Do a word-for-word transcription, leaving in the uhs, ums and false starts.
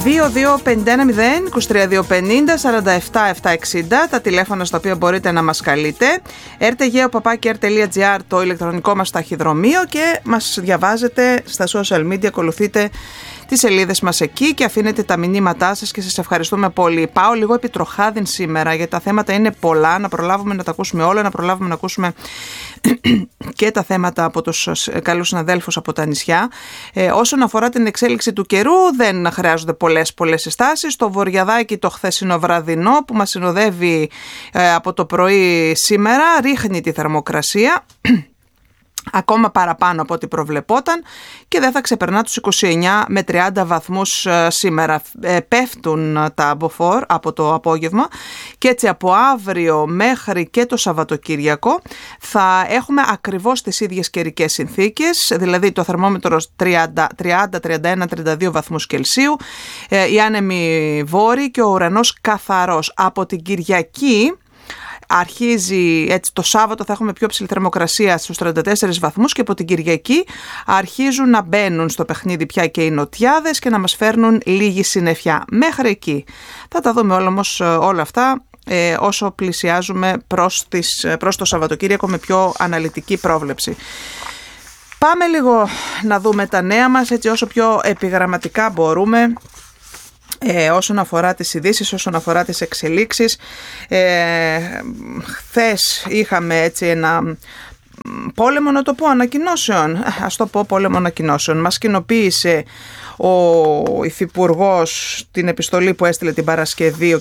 δύο δύο πέντε ένα μηδέν δύο τρία δύο πέντε σαράντα επτά επτακόσια εξήντα τα τηλέφωνα στα οποία μπορείτε να μας καλείτε. rtgeo παπάκι r τελεία gr το ηλεκτρονικό μας ταχυδρομείο και μας διαβάζετε στα social media, ακολουθείτε τις σελίδες μας εκεί και αφήνετε τα μηνύματά σας και σας ευχαριστούμε πολύ. Πάω λίγο επί τροχάδιν σήμερα γιατί τα θέματα είναι πολλά, να προλάβουμε να τα ακούσουμε όλα, να προλάβουμε να ακούσουμε και τα θέματα από τους καλούς συναδέλφους από τα νησιά. Ε, όσον αφορά την εξέλιξη του καιρού δεν χρειάζονται πολλές πολλές συστάσεις. Το βορειαδάκι το χθεσινό βραδινό που μας συνοδεύει ε, από το πρωί σήμερα ρίχνει τη θερμοκρασία ακόμα παραπάνω από ό,τι προβλεπόταν και δεν θα ξεπερνά τους είκοσι εννέα με τριάντα βαθμούς σήμερα. Ε, πέφτουν τα αμποφόρ από το απόγευμα και έτσι από αύριο μέχρι και το Σαββατοκύριακο θα έχουμε ακριβώς τις ίδιες καιρικές συνθήκες, δηλαδή το θερμόμετρο τριάντα, τριάντα, τριάντα ένα, τριάντα δύο βαθμούς Κελσίου, ε, οι άνεμοι βόρειοι και ο ουρανός καθαρός. Από την Κυριακή αρχίζει, έτσι το Σάββατο θα έχουμε πιο ψηλή θερμοκρασία στους τριάντα τέσσερις βαθμούς και από την Κυριακή αρχίζουν να μπαίνουν στο παιχνίδι πια και οι νοτιάδες και να μας φέρνουν λίγη συννεφιά. Μέχρι εκεί θα τα δούμε όλα, όμως όλα αυτά ε, όσο πλησιάζουμε προς, τις, προς το Σαββατοκύριακο με πιο αναλυτική πρόβλεψη. Πάμε λίγο να δούμε τα νέα μας έτσι όσο πιο επιγραμματικά μπορούμε. Ε, όσον αφορά τις ειδήσεις, όσον αφορά τις εξελίξεις. Ε, χθες είχαμε έτσι ένα πόλεμο, να το πω, ανακοινώσεων. Ας το πω πόλεμο ανακοινώσεων. Μας κοινοποίησε ο Υφυπουργός την επιστολή που έστειλε την Παρασκευή, ο κ.